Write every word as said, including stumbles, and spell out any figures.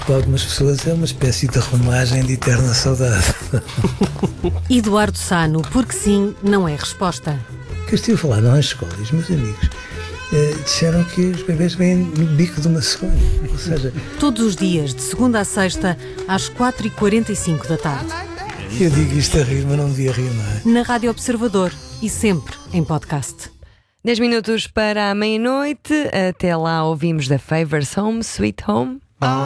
para algumas pessoas é uma espécie de romagem de eterna saudade. Eduardo Sá, no Porque Sim, não é resposta. Que eu estive a falar não nas escolas, meus amigos eh, disseram que os bebés vêm no bico de uma cegonha. Ou seja, Todos os dias, de segunda a sexta, às quatro e quarenta e cinco da tarde. eu digo isto a rir, mas não devia rir, não é? Na Rádio Observador e sempre em podcast. dez minutos para a meia-noite. Até lá ouvimos The Favors Home, Sweet Home.